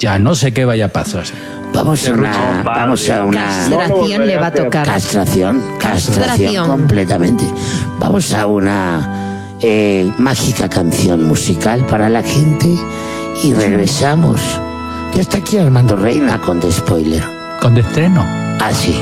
Ya no sé qué vaya a pasar. Vamos a una Castración le va a tocar. castración completamente. Vamos a una mágica canción musical para la gente y regresamos. Ya está aquí Armando Reina con The Spoiler. Con de estreno. Ah, sí.